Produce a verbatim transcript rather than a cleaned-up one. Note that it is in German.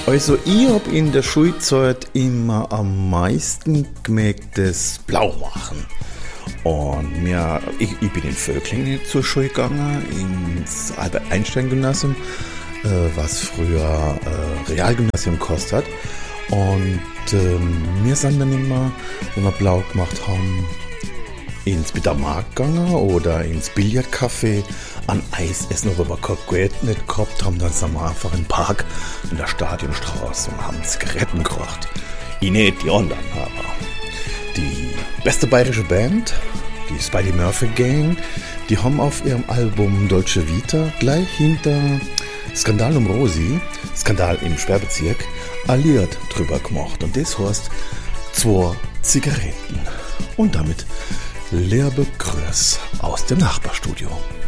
Also ich hab in der Schulzeit immer am meisten gemerkt, das Blaumachen. Und mir, ich, ich bin in Völklingen zur Schule gegangen, ins Albert-Einstein-Gymnasium, äh, was früher äh, Realgymnasium gekostet hat. Und ähm, wir sind dann immer, wenn wir blau gemacht haben, ins Bittermarkt gegangen oder ins Billardcafé an Eis essen, aber wir kein Geld nicht gehabt haben, dann sind wir einfach im Park in der Stadionstraße und haben Zigaretten geraucht. Ich nicht, die anderen aber. Die beste bayerische Band, die Spidey Murphy Gang, die haben auf ihrem Album Dolce Vita gleich hinter Skandal um Rosi, Skandal im Sperrbezirk, alliert drüber gemacht. Und das heißt zwei Zigaretten. Und damit Liebe Grüß aus dem Nachbarstudio.